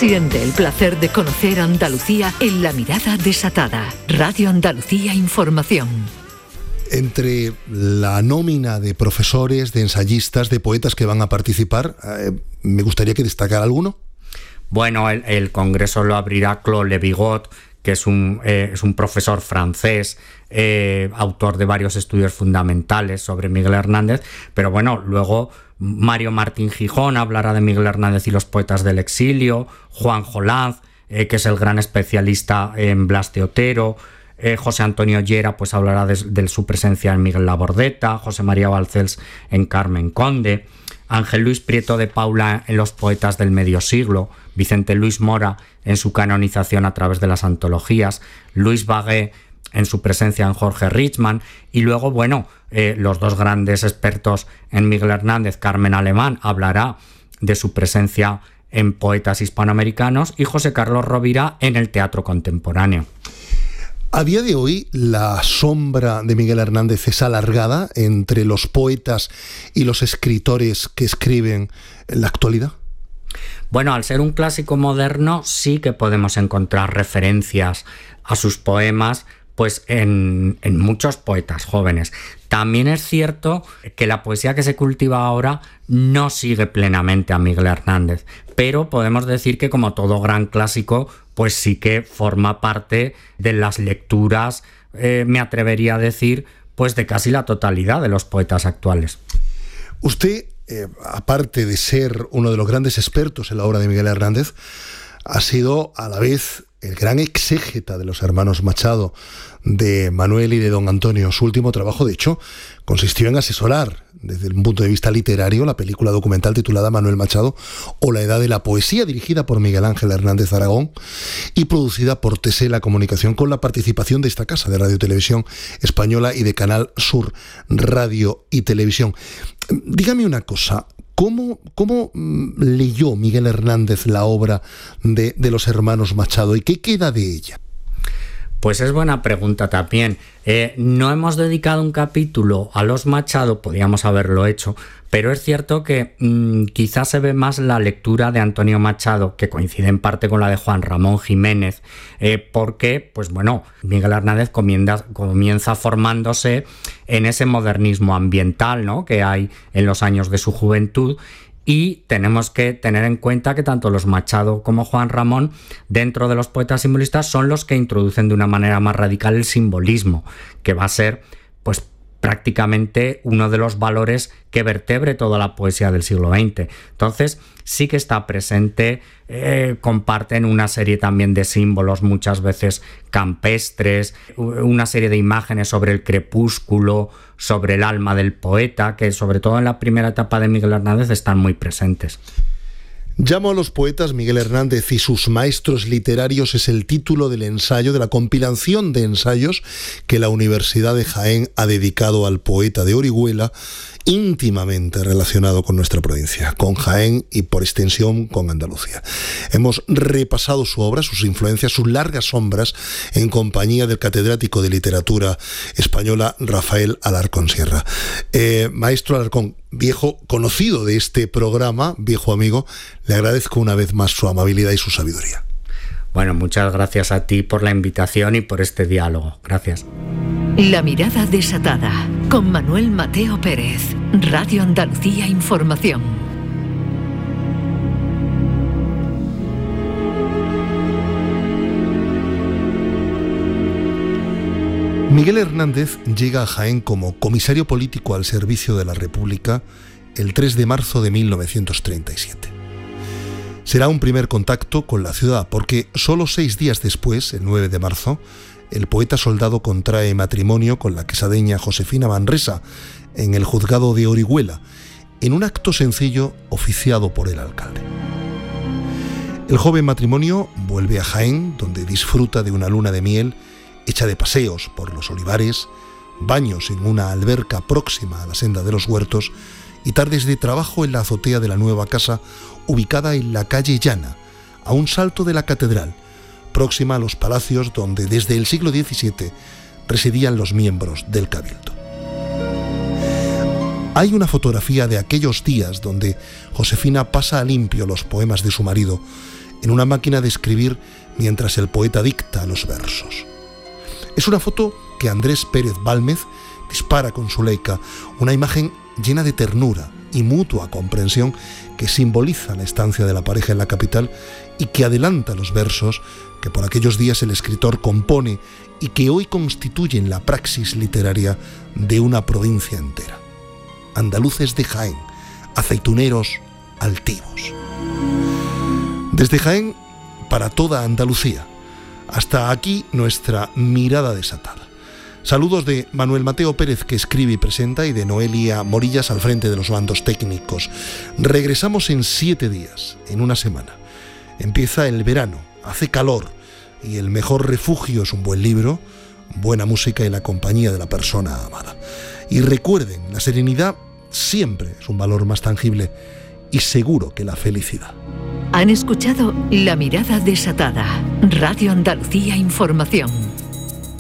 Siente el placer de conocer Andalucía en La Mirada Desatada. Radio Andalucía Información. Entre la nómina de profesores, de ensayistas, de poetas que van a participar, me gustaría que destacara alguno. Bueno, el congreso lo abrirá Claude Lévi-Gaut, que es un profesor francés, autor de varios estudios fundamentales sobre Miguel Hernández, pero bueno, luego Mario Martín Gijón hablará de Miguel Hernández y los poetas del exilio, Juan Jolanz, que es el gran especialista en Blas de Otero, José Antonio Llera pues hablará de su presencia en Miguel Labordeta, José María Balcells en Carmen Conde, Ángel Luis Prieto de Paula en los poetas del medio siglo, Vicente Luis Mora en su canonización a través de las antologías, Luis Bagué en su presencia en Jorge Richman, y luego, bueno, los dos grandes expertos en Miguel Hernández, Carmen Alemán, hablará de su presencia en poetas hispanoamericanos, y José Carlos Rovira en el teatro contemporáneo. A día de hoy, la sombra de Miguel Hernández es alargada entre los poetas y los escritores que escriben en la actualidad. Bueno, al ser un clásico moderno, sí que podemos encontrar referencias a sus poemas pues en muchos poetas jóvenes. También es cierto que la poesía que se cultiva ahora no sigue plenamente a Miguel Hernández, pero podemos decir que, como todo gran clásico, pues sí que forma parte de las lecturas, me atrevería a decir, pues de casi la totalidad de los poetas actuales. Usted, aparte de ser uno de los grandes expertos en la obra de Miguel Hernández, ha sido a la vez el gran exégeta de los hermanos Machado, de Manuel y de don Antonio. Su último trabajo, de hecho, consistió en asesorar, desde un punto de vista literario, la película documental titulada Manuel Machado o La Edad de la Poesía, dirigida por Miguel Ángel Hernández Aragón y producida por Tesela Comunicación, con la participación de esta casa de Radio y Televisión Española y de Canal Sur Radio y Televisión. Dígame una cosa, ¿Cómo leyó Miguel Hernández la obra de los hermanos Machado y qué queda de ella? Pues es buena pregunta también. No hemos dedicado un capítulo a los Machado, podríamos haberlo hecho, pero es cierto que quizás se ve más la lectura de Antonio Machado, que coincide en parte con la de Juan Ramón Jiménez, porque, pues bueno, Miguel Hernández comienza formándose en ese modernismo ambiental, ¿no?, que hay en los años de su juventud. Y tenemos que tener en cuenta que tanto los Machado como Juan Ramón, dentro de los poetas simbolistas, son los que introducen de una manera más radical el simbolismo, que va a ser pues prácticamente uno de los valores que vertebre toda la poesía del siglo XX. Entonces sí que está presente, comparten una serie también de símbolos, muchas veces campestres, una serie de imágenes sobre el crepúsculo, sobre el alma del poeta, que sobre todo en la primera etapa de Miguel Hernández están muy presentes. Llamo a los poetas Miguel Hernández y sus maestros literarios es el título del ensayo, de la compilación de ensayos que la Universidad de Jaén ha dedicado al poeta de Orihuela, íntimamente relacionado con nuestra provincia, con Jaén y por extensión con Andalucía. Hemos repasado su obra, sus influencias, sus largas sombras en compañía del catedrático de literatura española Rafael Alarcón Sierra. Maestro Alarcón, viejo conocido de este programa, viejo amigo, le agradezco una vez más su amabilidad y su sabiduría. Bueno, muchas gracias a ti por la invitación y por este diálogo. Gracias. La Mirada Desatada, con Manuel Mateo Pérez, Radio Andalucía Información. Miguel Hernández llega a Jaén como comisario político al servicio de la República el 3 de marzo de 1937. Será un primer contacto con la ciudad porque solo 6 días después, el 9 de marzo, el poeta soldado contrae matrimonio con la quesadeña Josefina Manresa en el juzgado de Orihuela, en un acto sencillo oficiado por el alcalde. El joven matrimonio vuelve a Jaén, donde disfruta de una luna de miel hecha de paseos por los olivares, baños en una alberca próxima a la senda de los huertos y tardes de trabajo en la azotea de la nueva casa ubicada en la calle Llana, a un salto de la catedral, próxima a los palacios donde desde el siglo XVII residían los miembros del Cabildo. Hay una fotografía de aquellos días donde Josefina pasa a limpio los poemas de su marido en una máquina de escribir mientras el poeta dicta los versos. Es una foto que Andrés Pérez Bálmez dispara con su Leica, una imagen llena de ternura y mutua comprensión que simboliza la estancia de la pareja en la capital y que adelanta los versos que por aquellos días el escritor compone y que hoy constituyen la praxis literaria de una provincia entera. Andaluces de Jaén, aceituneros altivos. Desde Jaén para toda Andalucía. Hasta aquí nuestra mirada desatada. Saludos de Manuel Mateo Pérez, que escribe y presenta, y de Noelia Morillas al frente de los mandos técnicos. Regresamos en 7 días, en una semana. Empieza el verano, hace calor, y el mejor refugio es un buen libro, buena música y la compañía de la persona amada. Y recuerden, la serenidad siempre es un valor más tangible y seguro que la felicidad. Han escuchado La Mirada Desatada, Radio Andalucía Información.